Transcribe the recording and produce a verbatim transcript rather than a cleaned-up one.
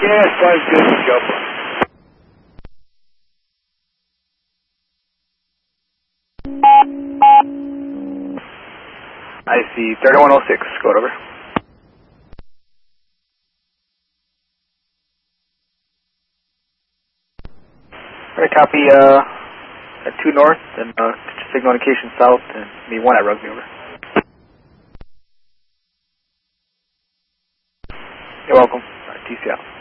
Yeah, five's good. Go. I see thirty-one oh six. Go over. Alright, copy, uh, at two north, and, uh, signal indication south, and me one at Rugby, over. You're welcome. Alright, T C out.